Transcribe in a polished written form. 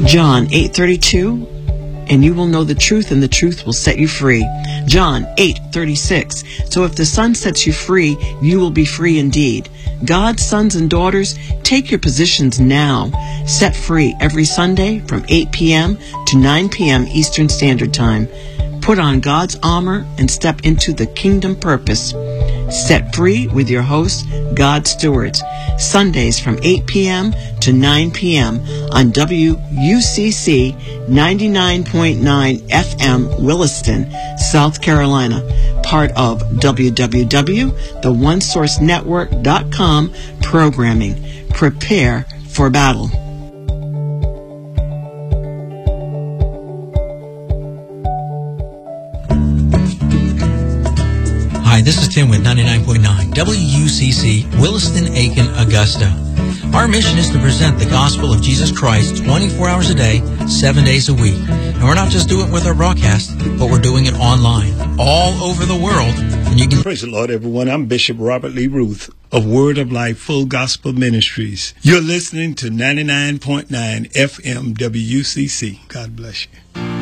John 8:32, and you will know the truth, and the truth will set you free. John 8:36, so if the Son sets you free, you will be free indeed. God's sons and daughters, take your positions now. Set free every Sunday from 8 p.m. to 9 p.m. Eastern Standard Time. Put on God's armor and step into the kingdom purpose. Set free with your host, God Stewards. Sundays from 8 p.m. to 9 p.m. on WUCC 99.9 FM Williston, South Carolina. Part of www.theonesourcenetwork.com programming. Prepare for battle. Hi, this is Tim with 99.9 WUCC, Williston, Aiken, Augusta. Our mission is to present the gospel of Jesus Christ 24 hours a day, 7 days a week. And we're not just doing it with our broadcast, but we're doing it online, all over the world. And you can... Praise the Lord, everyone. I'm Bishop Robert Lee Ruth of Word of Life Full Gospel Ministries. You're listening to 99.9 FM WUCC. God bless you.